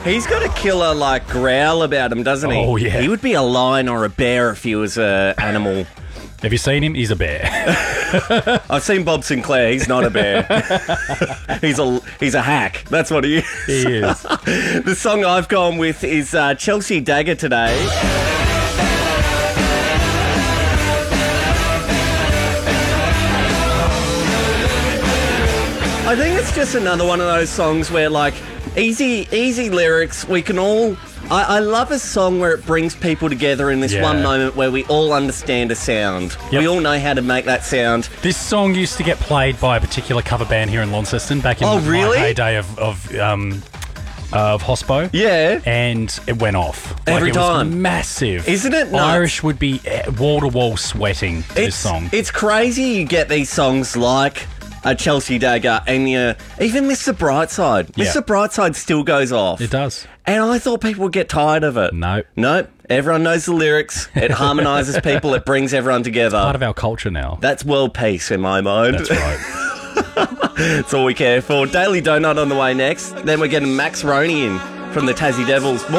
He's got a killer, growl about him, doesn't he? Oh, yeah. He would be a lion or a bear if he was an animal. Have you seen him? He's a bear. I've seen Bob Sinclair. He's not a bear. He's a hack. That's what he is. He is. The song I've gone with is Chelsea Dagger today. I think it's just another one of those songs where, easy lyrics. We can all... I love a song where it brings people together in this one moment where we all understand a sound. Yep. We all know how to make that sound. This song used to get played by a particular cover band here in Launceston back in my heyday of Hospo. Yeah. And it went off. Every it time. Was massive. Isn't it nuts? Irish would be wall-to-wall sweating to this song. It's crazy you get these songs like a Chelsea Dagger and even Mr. Brightside. Yeah. Mr. Brightside still goes off. It does. And I thought people would get tired of it. No. Nope. Everyone knows the lyrics. It harmonises people. It brings everyone together. Part of our culture now. That's world peace in my mind. That's right. That's all we care for. Daily Donut on the way next. Then we're getting Max Roney in from the Tassie Devils.